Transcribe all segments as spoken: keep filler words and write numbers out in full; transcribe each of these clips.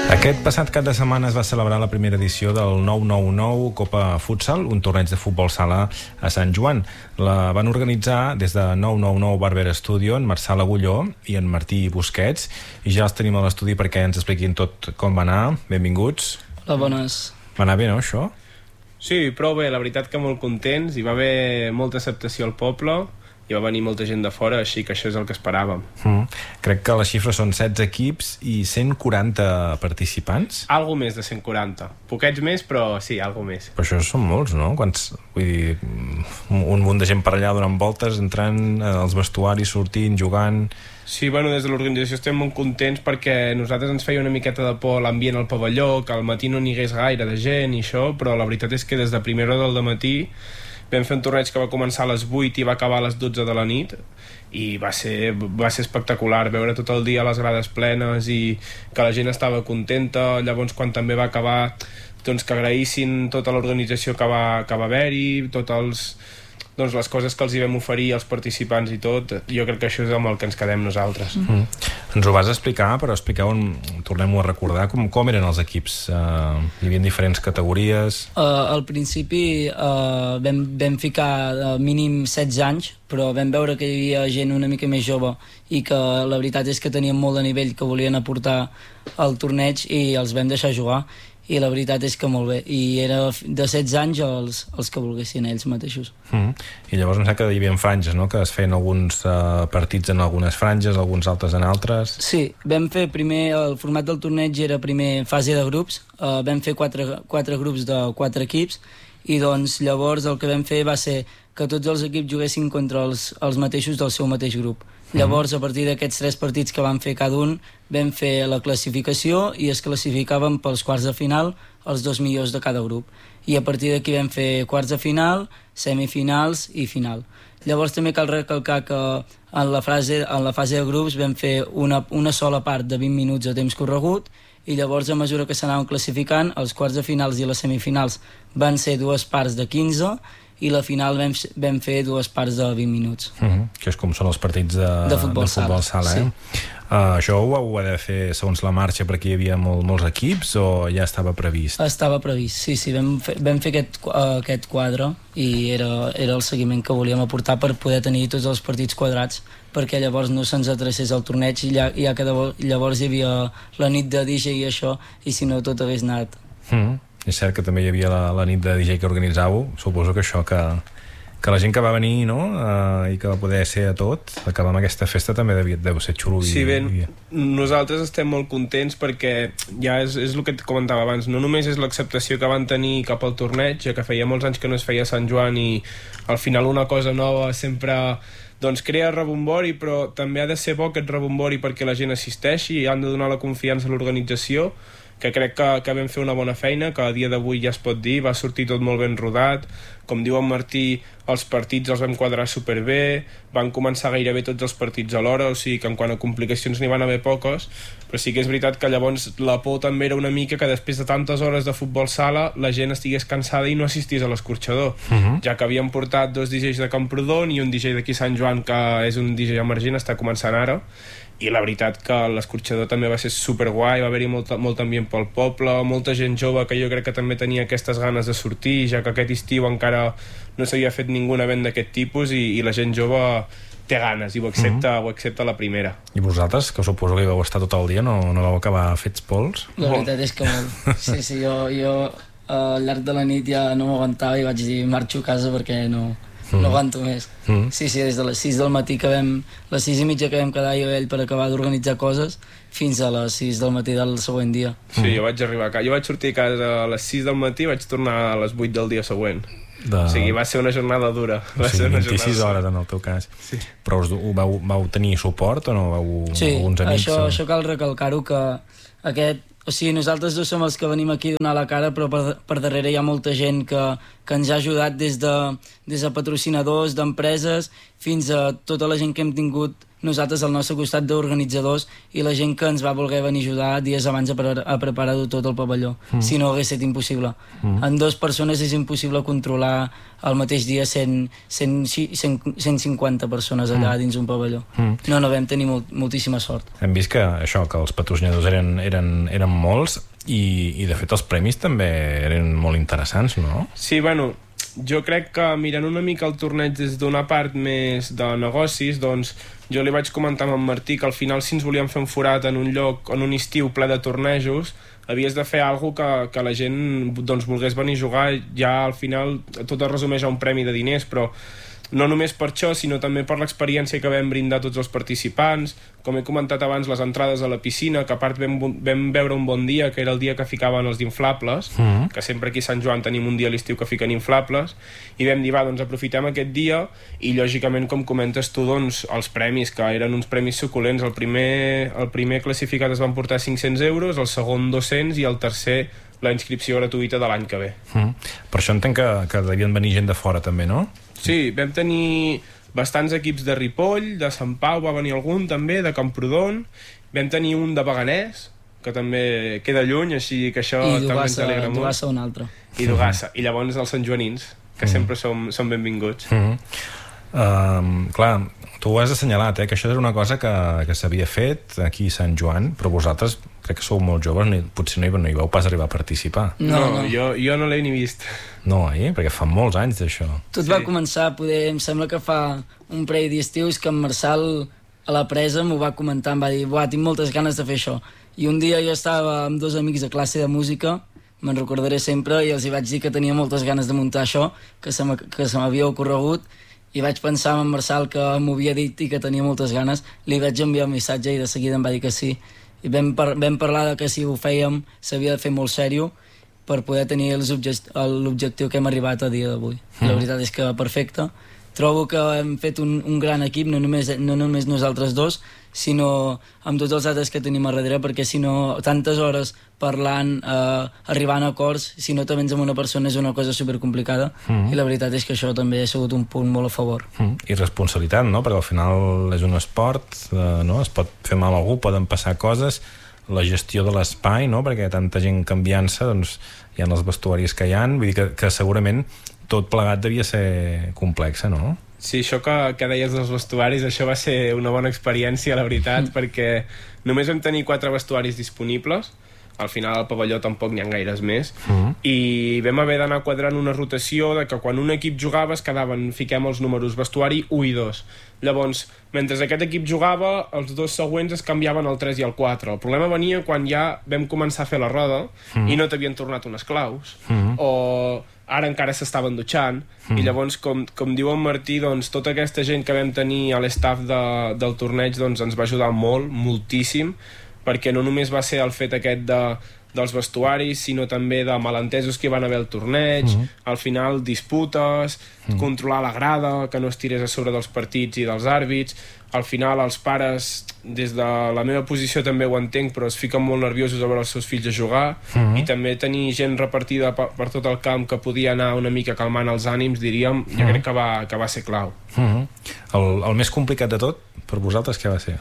Aquest passat cap de setmana es va celebrar la primera edició del nou nou nou Copa Futsal, un torneig de futbol sala a Sant Joan. La van organitzar des de nou nou nou Barber Studio en Marçal Agulló i en Martí Busquets, i ja els tenim a l'estudi perquè ens expliquin tot com va anar. Benvinguts. Hola, bones. Va anar bé, no, això? Sí, prou bé, la veritat que molt contents. Hi va haver molta acceptació al poble, hi va venir molta gent de fora, així que això és el que esperàvem. Mm. Crec que les xifres són setze equips i cent quaranta participants. Algo més de cent quaranta. Poquets més, però sí, algo més. Però això són molts, no? Quants, vull dir, un munt de gent per allà donant voltes, entrant als vestuaris, sortint, jugant... Sí, bueno, des de l'organització estem molt contents perquè nosaltres ens feia una miqueta de por l'ambient al pavelló, que al matí no n'hi hagués gaire de gent i això, però la veritat és que des de primera hora del matí vam fer un torneig que va començar a les vuit i va acabar a les dotze de la nit, i va ser, va ser espectacular veure tot el dia les grades plenes i que la gent estava contenta. Llavors, quan també va acabar, doncs que agraïssin tota l'organització que va, que va haver-hi, tots els... doncs les coses que els hi vam oferir als participants i tot. Jo crec que això és amb el que ens quedem nosaltres. Mm. Ens ho vas explicar, però expliqueu, tornem-ho a recordar, com, com eren els equips. Uh, hi havia diferents categories? Uh, al principi uh, vam, vam ficar uh, mínim setze anys, però vam veure que hi havia gent una mica més jove i que la veritat és que tenien molt de nivell que volien aportar al torneig i els vam deixar jugar. I la veritat és que molt bé, i era de setze anys els, els que volguessin ells mateixos. Mm. I llavors em sembla que hi havia franges, no? Que es feien alguns uh, partits en algunes franges, alguns altres en altres. Sí, vam fer primer, el format del torneig era primer fase de grups, uh, vam fer quatre, quatre grups de quatre equips, i doncs llavors el que vam fer va ser que tots els equips juguessin contra els, els mateixos del seu mateix grup. Llavors, a partir d'aquests tres partits que van fer cada un, vam fer la classificació i es classificaven pels quarts de final els dos millors de cada grup. I a partir d'aquí vam fer quarts de final, semifinals i final. Llavors també cal recalcar que en la fase, en la fase de grups vam fer una, una sola part de vint minuts a temps corregut, i llavors a mesura que s'anaven classificant, els quarts de finals i les semifinals van ser dues parts de quinze, i la final vam, vam fer dues parts de vint minuts. Uh -huh. Que és com són els partits de, de futbol, de futbol sala, sala, eh? Sí. Uh, això ho heu de fer segons la marxa perquè hi havia molt, molts equips o ja estava previst? Estava previst, sí, sí, vam fer, vam fer aquest, uh, aquest quadre i era, era el seguiment que volíem aportar per poder tenir tots els partits quadrats, perquè llavors no se'ns atrecés el torneig i ja, ja que llavors hi havia la nit de D J i això, i si no tot hagués anat. Mm. És cert que també hi havia la, la nit de D J que organitzàveu. Suposo que això, que, que la gent que va venir, no?, uh, i que va poder ser a tot, acabar amb aquesta festa també devia, deu ser xulo. Sí, ben, i... nosaltres estem molt contents perquè ja és, és el que et comentava abans, no només és l'acceptació que van tenir cap al torneig, ja que feia molts anys que no es feia a Sant Joan i al final una cosa nova sempre doncs crea rebombori, però també ha de ser bo aquest rebombori perquè la gent assisteixi i han de donar la confiança a l'organització, que crec que, que vam fer una bona feina, que a dia d'avui ja es pot dir, va sortir tot molt ben rodat. Com diu en Martí, els partits els vam quadrar superbé, van començar gairebé tots els partits a l'hora, o sigui que en quant a complicacions n'hi van haver poques, però sí que és veritat que llavors la por també era una mica que després de tantes hores de futbol sala la gent estigués cansada i no assistís a l'escorxador, uh -huh. ja que havíem portat dos D Js de Camprodon i un D J d'aquí Sant Joan, que és un D J emergent, està començant ara, i la veritat que l'escorxador també va ser superguai, va haver-hi molt, molt ambient pel poble, molta gent jove que jo crec que també tenia aquestes ganes de sortir, ja que aquest estiu encara no s'havia fet ningú event d'aquest tipus i, i la gent jove té ganes i ho accepta, uh -huh. ho accepta la primera. I vosaltres, que suposo que hi vau estar tot el dia, no, no vau acabar fets pols? La veritat és que molt. Sí, sí, jo, jo al llarg de la nit ja no m'aguantava i vaig dir marxo a casa perquè no... no aguanto més. Mm. Sí, sí, des de les sis del matí que vam, les sis i mitja que vam quedar jo i ell per acabar d'organitzar coses, fins a les sis del matí del següent dia. Sí, mm. jo vaig arribar a casa, jo vaig sortir a casa a les sis del matí i vaig tornar a les vuit del dia següent. De... O sigui, va ser una jornada dura. Va o sigui, ser una vint-i-sis hores en el teu cas. Sí. Però us, vau, vau tenir suport o no? Vau, sí, alguns amics, això, o... això cal recalcar-ho, que aquest... O sigui, nosaltres dos som els que venim aquí a donar la cara, però per, per darrere hi ha molta gent que, que ens ha ajudat des de, des de patrocinadors, d'empreses, fins a tota la gent que hem tingut nosaltres al nostre costat d'organitzadors i la gent que ens va voler venir a ajudar dies abans a, pre a preparar tot el pavelló. Mm. Si no, hagués estat impossible. Mm. En dues persones és impossible controlar al mateix dia cent, cent, cent, cent cinquanta persones allà mm. dins un pavelló. Mm. No, no vam tenir molt, moltíssima sort. Hem vist que això, que els patrocinadors eren, eren, eren molts i, i de fet els premis també eren molt interessants, no? Sí, bueno, jo crec que mirant una mica el torneig des d'una part més de negocis, doncs jo li vaig comentar amb en Martí que al final si ens volíem fer un forat en un lloc, en un estiu ple de tornejos, havies de fer alguna cosa que, que la gent doncs, volgués venir a jugar. Ja al final tot es resumeix a un premi de diners, però no només per això, sinó també per l'experiència que vam brindar tots els participants. Com he comentat abans, les entrades a la piscina, que a part vam, vam veure un bon dia, que era el dia que ficaven els d'inflables, mm-hmm. que sempre aquí a Sant Joan tenim un dia a l'estiu que fiquen inflables, i vam dir, va, doncs aprofitem aquest dia, i lògicament, com comentes tu, doncs, els premis, que eren uns premis suculents. El primer, el primer classificat es van portar cinc-cents euros, el segon dos-cents, i el tercer la inscripció gratuïta de l'any que ve. Mm. Per això entenc que, que devien venir gent de fora també, no? Sí, vam tenir bastants equips de Ripoll, de Sant Pau va venir algun també, de Camprodon, vam tenir un de Beganès, que també queda lluny, així que això I també ens alegra molt. I Dugassa un altre. I Dugassa, i llavors els santjoanins, que mm. sempre som, som benvinguts. Mm -hmm. uh, clar, tu ho has assenyalat, eh, que això era una cosa que, que s'havia fet aquí a Sant Joan, però vosaltres crec que sou molt joves, ni, potser no hi, no hi vau pas arribar a participar. No, no, no. Jo, jo no l'he ni vist. No, eh? Perquè fa molts anys d'això. Tot sí. va començar, poder, em sembla que fa un parell d'estius que en Marçal a la presa m'ho va comentar, em va dir, buah, tinc moltes ganes de fer això. I un dia jo estava amb dos amics de classe de música, me'n recordaré sempre, i els hi vaig dir que tenia moltes ganes de muntar això, que se m'havia ocorregut, i vaig pensar en Marçal que m'ho havia dit i que tenia moltes ganes. Li vaig enviar un missatge i de seguida em va dir que sí. I vam, par vam parlar de que si ho fèiem s'havia de fer molt sèrio per poder tenir l'objectiu que hem arribat a dia d'avui. Mm. La veritat és que perfecte. Trobo que hem fet un, un gran equip, no només, no només nosaltres dos, sinó amb tots els altres que tenim a darrere, perquè si no, tantes hores parlant, eh, arribant a acords, si no també amb una persona és una cosa supercomplicada, mm. i la veritat és que això també ha sigut un punt molt a favor. Mm. I responsabilitat, no? Perquè al final és un esport, eh, no? Es pot fer mal a algú, poden passar coses, la gestió de l'espai, no? Perquè tanta gent canviant-se, doncs hi ha els vestuaris que hi ha, vull dir que, que segurament tot plegat devia ser complexa, no? Sí, això que, que deies dels vestuaris, això va ser una bona experiència, la veritat, mm. perquè només vam tenir quatre vestuaris disponibles, al final al pavelló tampoc n'hi ha gaires més, mm. i vam haver d'anar quadrant una rotació de que quan un equip jugava es quedaven, fiquem els números, vestuari u i dos. Llavors, mentre aquest equip jugava, els dos següents es canviaven el tres i el quatre. El problema venia quan ja vam començar a fer la roda mm. i no t'havien tornat unes claus, mm. o ara encara s'estaven dutxant, mm. i llavors, com, com diu en Martí, doncs, tota aquesta gent que vam tenir a l'estaf de, del torneig doncs, ens va ajudar molt, moltíssim, perquè no només va ser el fet aquest de, dels vestuaris, sinó també de malentesos que hi van haver al torneig, mm. al final disputes, mm. controlar la grada, que no es tirés a sobre dels partits i dels àrbits. Al final els pares, des de la meva posició també ho entenc, però es fiquen molt nerviosos a veure els seus fills a jugar, mm-hmm. i també tenir gent repartida per, per tot el camp que podia anar una mica calmant els ànims, diríem, mm-hmm. jo crec que va, que va ser clau. Mm-hmm. el, el més complicat de tot, per vosaltres, què va ser?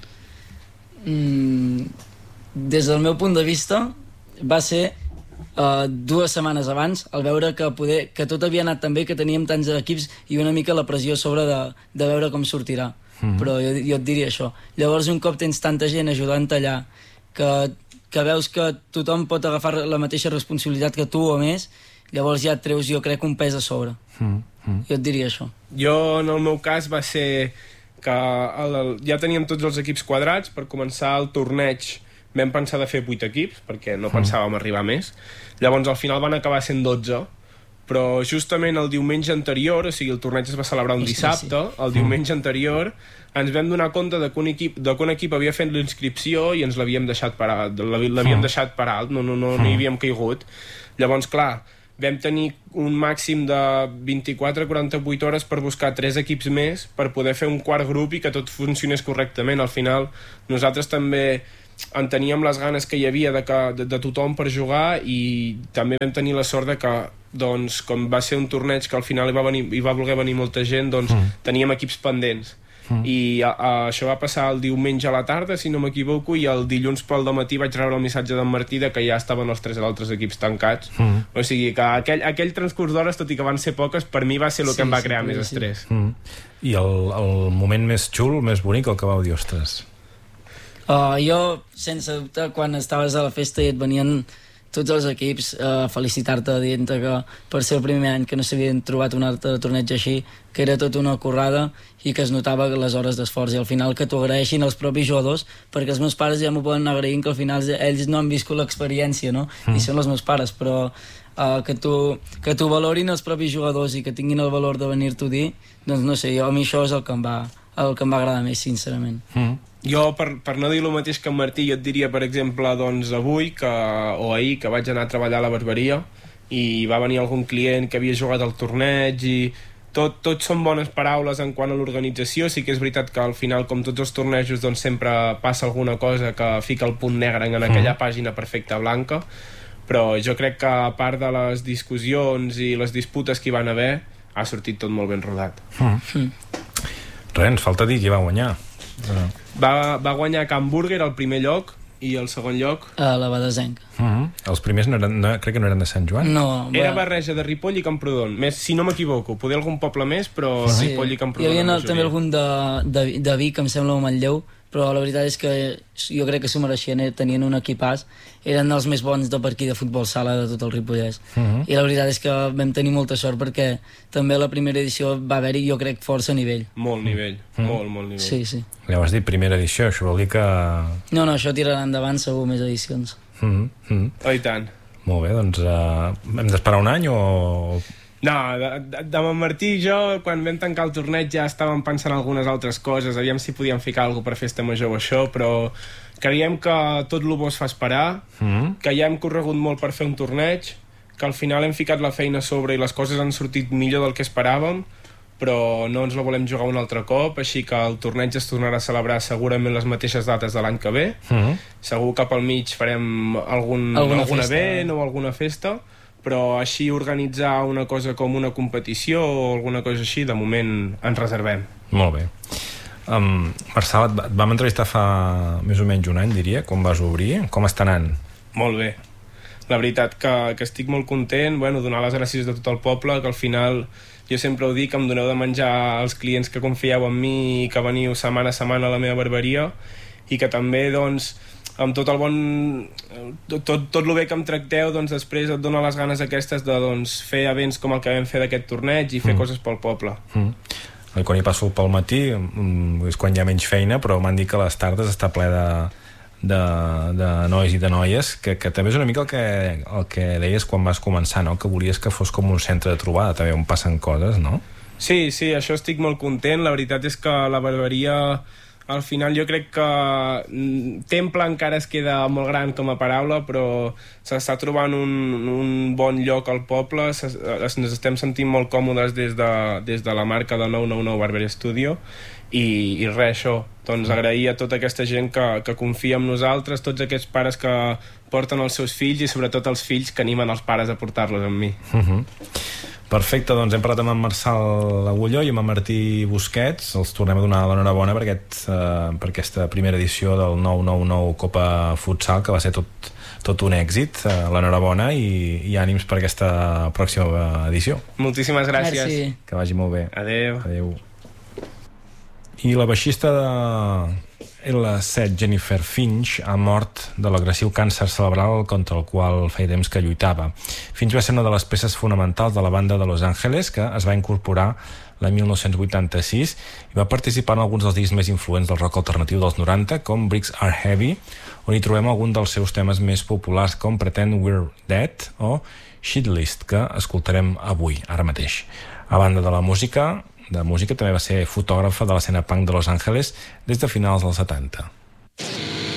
Mm, des del meu punt de vista, va ser uh, dues setmanes abans, al veure que, poder, que tot havia anat tan bé, que teníem tants equips i una mica la pressió a sobre de, de veure com sortirà. Mm. Però jo, jo et diria això. Llavors, un cop tens tanta gent ajudant allà, que, que veus que tothom pot agafar la mateixa responsabilitat que tu o més, llavors ja et treus, jo crec, un pes a sobre. Mm. Mm. Jo et diria això. Jo, en el meu cas, va ser que el, el, ja teníem tots els equips quadrats. Per començar el torneig vam pensar de fer vuit equips, perquè no pensàvem arribar més. Llavors, al final van acabar sent dotze, però justament el diumenge anterior, o sigui, el torneig es va celebrar un dissabte, el diumenge anterior ens vam donar compte de que un equip, de que un equip havia fet l'inscripció i ens l'havíem deixat per alt, l'havíem deixat per alt, no, no, no, no hi havíem caigut. Llavors, clar, vam tenir un màxim de vint-i-quatre a quaranta-vuit hores per buscar tres equips més per poder fer un quart grup i que tot funcionés correctament. Al final, nosaltres també en teníem les ganes que hi havia de, que, de, de tothom per jugar, i també vam tenir la sort de que doncs com va ser un torneig que al final hi va, venir, hi va voler venir molta gent, doncs mm. teníem equips pendents. Mm. I a, a, això va passar el diumenge a la tarda, si no m'equivoco, i el dilluns pel dematí vaig rebre el missatge d'en Martí de que ja estaven els tres altres equips tancats. Mm. O sigui que aquell, aquell transcurs d'hores, tot i que van ser poques, per mi va ser el sí, que em va sí, crear sí, més sí. estrès. Mm. I el, el moment més xul, més bonic, el que vau dir, ostres? Uh, jo, sense dubte, quan estaves a la festa i et venien tots els equips a uh, felicitar-te dient que per ser el primer any que no s'havien trobat un altre torneig així, que era tota una currada i que es notava les hores d'esforç i al final que t'ho agraeixin els propis jugadors, perquè els meus pares ja m'ho poden anar agraint, que al final ells no han viscut l'experiència, no? Mm. I són els meus pares, però uh, que t'ho que t'ho valorin els propis jugadors i que tinguin el valor de venir-t'ho a dir, doncs no sé, jo, a mi això és el que em va, el que em va agradar més, sincerament. Mm. Jo, per, per no dir el mateix que en Martí, jo et diria, per exemple, doncs avui que, o ahir, que vaig anar a treballar a la barberia i va venir algun client que havia jugat al torneig i tot, tot són bones paraules en quant a l'organització. Sí que és veritat que al final, com tots els tornejos, doncs sempre passa alguna cosa que fica el punt negre en aquella mm. pàgina perfecta blanca, però jo crec que a part de les discussions i les disputes que hi van haver, ha sortit tot molt ben rodat. Mm. Mm. Res, ens falta dir qui va guanyar. Uh. Va, va guanyar Can Burger al primer lloc i el segon lloc a la Badesenc. Uh -huh. Els primers no eren, no, crec que no eren de Sant Joan. No, era barreja de Ripoll i Camprodon, més, si no m'equivoco, poder algun poble més, però sí. Ripoll i Camprodon. Hi havia també algun de, de, de Vic, em sembla, o Manlleu, però la veritat és que jo crec que s'ho mereixien, tenien un equipàs, eren els més bons de per aquí de futbol sala de tot el Ripollès. Uh -huh. I la veritat és que vam tenir molta sort perquè també la primera edició va haver-hi, jo crec, força nivell. Molt nivell, uh -huh. molt, molt nivell. Sí, sí. Ja has dit primera edició, això vol dir que... No, no, això tirarà endavant segur més edicions. Uh -huh. Uh -huh. Oh, i tant. Molt bé, doncs uh, hem d'esperar un any o... No, de, de, de Martí i jo, quan vam tancar el torneig ja estàvem pensant algunes altres coses, aviam si podíem ficar alguna per festa major o això, però creiem que tot el bo es fa esperar, mm. que ja hem corregut molt per fer un torneig, que al final hem ficat la feina a sobre i les coses han sortit millor del que esperàvem, però no ens la volem jugar un altre cop, així que el torneig es tornarà a celebrar segurament les mateixes dates de l'any que ve. Mm. Segur que pel mig farem algun, alguna algun festa, event o alguna festa, però així organitzar una cosa com una competició o alguna cosa així, de moment ens reservem. Molt bé. Um, Marçal, et vam entrevistar fa més o menys un any, diria, quan vas obrir. Com està anant? Molt bé. La veritat que, que estic molt content, bueno, donar les gràcies de tot el poble, que al final jo sempre ho dic, em doneu de menjar als clients que confieu en mi i que veniu setmana a setmana a la meva barberia, i que també, doncs, amb tot el bon... tot, tot, tot el bé que em tracteu, doncs després et dona les ganes aquestes de doncs, fer events com el que vam fer d'aquest torneig i fer mm. coses pel poble. Mm. Quan hi passo pel matí és quan hi ha menys feina, però m'han dit que a les tardes està ple de, de, de nois i de noies, que, que també és una mica el que, el que deies quan vas començar, no? Que volies que fos com un centre de trobada, també on passen coses, no? Sí, sí, això estic molt content. La veritat és que la barberia... Al final jo crec que temple encara es queda molt gran com a paraula, però s'està trobant un, un bon lloc al poble, es, ens estem sentint molt còmodes des de, des de la marca de nou nou nou Barber Studio i, i res, això, doncs agrair a tota aquesta gent que, que confia en nosaltres, tots aquests pares que porten els seus fills i sobretot els fills que animen els pares a portar-los amb mi. Uh-huh. Perfecte, doncs hem parlat amb en Marçal Agulló i amb en Martí Busquets. Els tornem a donar l'enhorabona per, aquest, uh, per aquesta primera edició del nou nou nou Copa Futsal, que va ser tot, tot un èxit. Uh, l'enhorabona i, i ànims per aquesta pròxima edició. Moltíssimes gràcies. Merci. Que vagi molt bé. Adéu. Adéu. I la baixista de L set, Jennifer Finch, ha mort de l'agressiu càncer cerebral contra el qual feia temps que lluitava. Finch va ser una de les peces fonamentals de la banda de Los Angeles, que es va incorporar l'any mil nou-cents vuitanta-sis i va participar en alguns dels discs més influents del rock alternatiu dels noranta, com Bricks Are Heavy, on hi trobem algun dels seus temes més populars, com Pretend We're Dead o Shitlist, que escoltarem avui, ara mateix. A banda de la música, de música també va ser fotògrafa de l'escena punk de Los Angeles des de finals dels setanta.